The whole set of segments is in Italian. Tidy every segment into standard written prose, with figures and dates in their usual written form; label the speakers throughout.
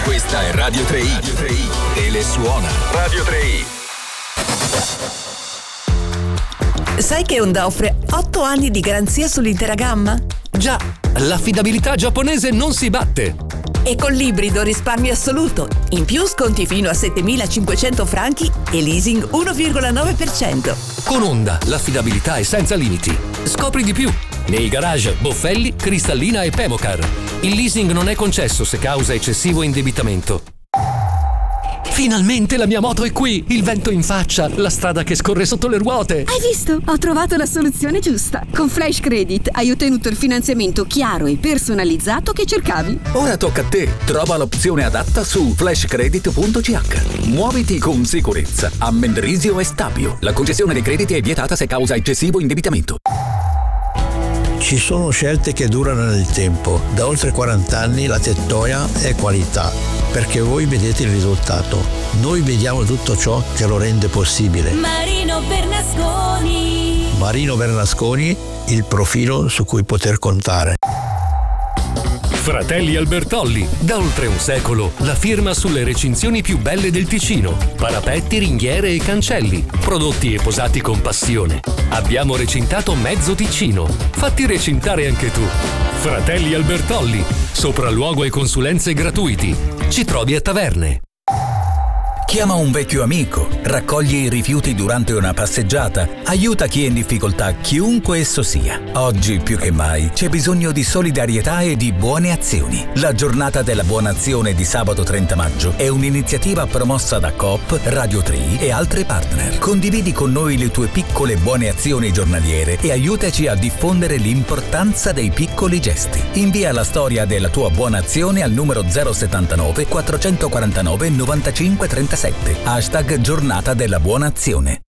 Speaker 1: Questa è Radio 3i. Telesuona. Radio 3i.
Speaker 2: Sai che Honda offre 8 anni di garanzia sull'intera gamma?
Speaker 3: Già, l'affidabilità giapponese non si batte.
Speaker 2: E con l'ibrido risparmi assoluto. In più sconti fino a 7.500 franchi e leasing 1,9%.
Speaker 3: Con Honda l'affidabilità è senza limiti. Scopri di più nei garage Boffelli, Cristallina e Pemocar. Il leasing non è concesso se causa eccessivo indebitamento. Finalmente la mia moto è qui! Il vento in faccia, la strada che scorre sotto le ruote.
Speaker 4: Hai visto? Ho trovato la soluzione giusta. Con Flash Credit hai ottenuto il finanziamento chiaro e personalizzato che cercavi.
Speaker 5: Ora tocca a te. Trova l'opzione adatta su flashcredit.ch. Muoviti con sicurezza a Mendrisio e Stabio. La concessione dei crediti è vietata se causa eccessivo indebitamento.
Speaker 6: Ci sono scelte che durano nel tempo. Da oltre 40 anni la Tettoia è qualità, perché voi vedete il risultato. Noi vediamo tutto ciò che lo rende possibile.
Speaker 7: Marino Bernasconi.
Speaker 6: Marino Bernasconi, il profilo su cui poter contare.
Speaker 3: Fratelli Albertolli, da oltre un secolo, la firma sulle recinzioni più belle del Ticino. Parapetti, ringhiere e cancelli, prodotti e posati con passione. Abbiamo recintato mezzo Ticino. Fatti recintare anche tu. Fratelli Albertolli, sopralluogo e consulenze gratuiti. Ci trovi a Taverne.
Speaker 5: Chiama un vecchio amico, raccoglie i rifiuti durante una passeggiata, aiuta chi è in difficoltà, chiunque esso sia. Oggi più che mai c'è bisogno di solidarietà e di buone azioni. La giornata della buona azione di sabato 30 maggio è un'iniziativa promossa da Coop, Radio 3 e altre partner. Condividi con noi le tue piccole buone azioni giornaliere e aiutaci a diffondere l'importanza dei piccoli gesti. Invia la storia della tua buona azione al numero 079 449 95 37. Hashtag giornata della buona azione.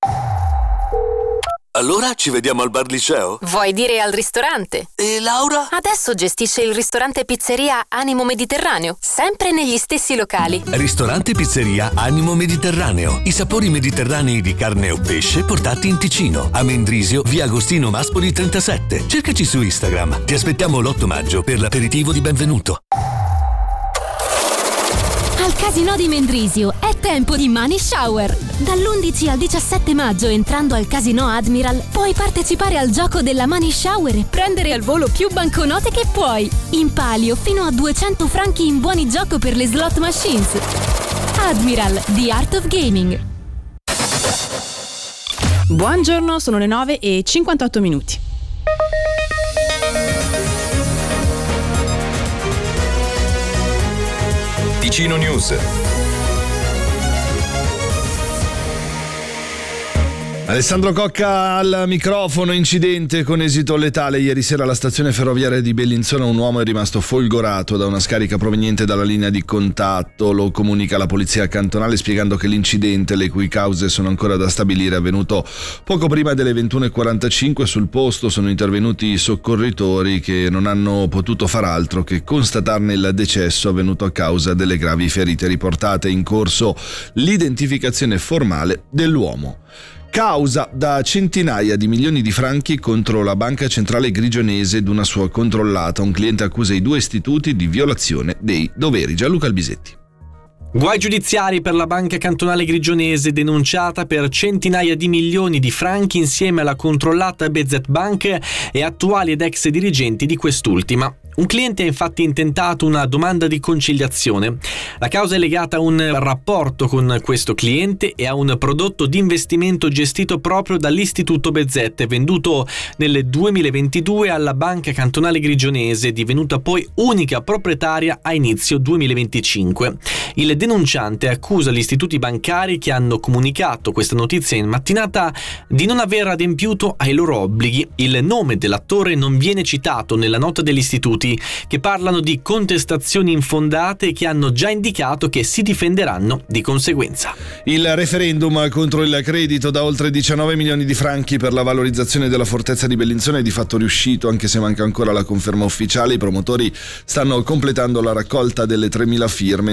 Speaker 8: Allora ci vediamo al bar liceo?
Speaker 9: Vuoi dire al ristorante?
Speaker 8: E Laura?
Speaker 9: Adesso gestisce il ristorante pizzeria Animo Mediterraneo, sempre negli stessi locali.
Speaker 10: Ristorante pizzeria Animo Mediterraneo. I sapori mediterranei di carne o pesce portati in Ticino. A Mendrisio, via Agostino Maspoli 37. Cercaci su Instagram. Ti aspettiamo l'8 maggio per l'aperitivo di benvenuto.
Speaker 7: Al Casinò di Mendrisio è tempo di Money Shower. Dall'11 al 17 maggio, entrando al Casinò Admiral, puoi partecipare al gioco della Money Shower e prendere al volo più banconote che puoi. In palio fino a 200 franchi in buoni gioco per le slot machines. Admiral, The Art of Gaming.
Speaker 11: Buongiorno, sono le 9:58.
Speaker 1: Ticino News.
Speaker 12: Alessandro Cocca al microfono. Incidente con esito letale ieri sera alla stazione ferroviaria di Bellinzona. Un uomo è rimasto folgorato da una scarica proveniente dalla linea di contatto. Lo comunica la polizia cantonale, spiegando che l'incidente, le cui cause sono ancora da stabilire, è avvenuto poco prima delle 21:45. Sul posto sono intervenuti i soccorritori, che non hanno potuto far altro che constatarne il decesso avvenuto a causa delle gravi ferite riportate. In corso l'identificazione formale dell'uomo. Causa da centinaia di milioni di franchi contro la Banca Centrale Grigionese ed una sua controllata. Un cliente accusa i due istituti di violazione dei doveri. Gianluca Albisetti.
Speaker 13: Guai giudiziari per la Banca Cantonale Grigionese, denunciata per centinaia di milioni di franchi insieme alla controllata BZ Bank e attuali ed ex dirigenti di quest'ultima. Un cliente ha infatti intentato una domanda di conciliazione. La causa è legata a un rapporto con questo cliente e a un prodotto di investimento gestito proprio dall'Istituto BZ, venduto nel 2022 alla Banca Cantonale Grigionese, divenuta poi unica proprietaria a inizio 2025. Il denunciante accusa gli istituti bancari che hanno comunicato questa notizia in mattinata di non aver adempiuto ai loro obblighi. Il nome dell'attore non viene citato nella nota degli istituti, che parlano di contestazioni infondate e che hanno già indicato che si difenderanno di conseguenza.
Speaker 12: Il referendum contro il credito da oltre 19 milioni di franchi per la valorizzazione della fortezza di Bellinzona è di fatto riuscito, anche se manca ancora la conferma ufficiale. I promotori stanno completando la raccolta delle 3.000 firme entro la scadenza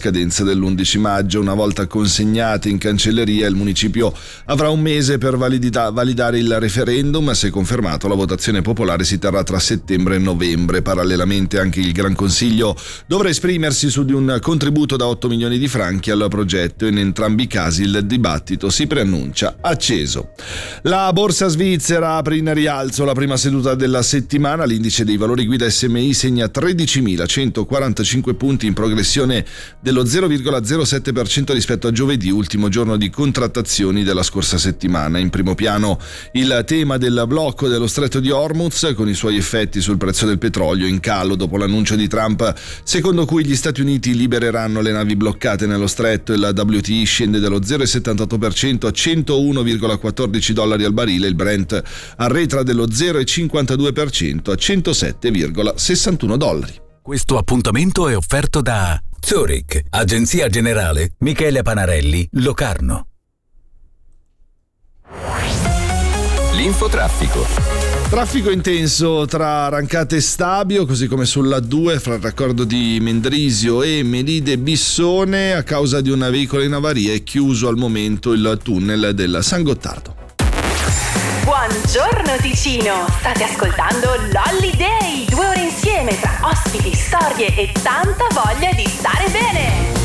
Speaker 12: scadenza dell'11 maggio. Una volta consegnate in cancelleria, il municipio avrà un mese per validare il referendum. Se confermato, la votazione popolare si terrà tra settembre e novembre. Parallelamente anche il Gran Consiglio dovrà esprimersi su di un contributo da 8 milioni di franchi al progetto. In entrambi i casi il dibattito si preannuncia acceso. La borsa svizzera apre in rialzo la prima seduta della settimana. L'indice dei valori guida SMI segna 13.145 punti, in progressione dello 0,07% rispetto a giovedì, ultimo giorno di contrattazioni della scorsa settimana. In primo piano il tema del blocco dello stretto di Hormuz, con i suoi effetti sul prezzo del petrolio in calo dopo l'annuncio di Trump secondo cui gli Stati Uniti libereranno le navi bloccate nello stretto. Il WTI scende dello 0,78% a $101,14 al barile. Il Brent arretra dello 0,52% a $107,61.
Speaker 5: Questo appuntamento è offerto da Zurich, Agenzia Generale Michele Panarelli, Locarno.
Speaker 1: L'infotraffico.
Speaker 12: Traffico intenso tra Rancate e Stabio, così come sulla 2 fra il raccordo di Mendrisio e Melide Bissone. A causa di un veicolo in avaria è chiuso al momento il tunnel del San Gottardo.
Speaker 14: Buongiorno Ticino, state ascoltando l'Holiday, 2 ore insieme tra ospiti, storie e tanta voglia di stare bene.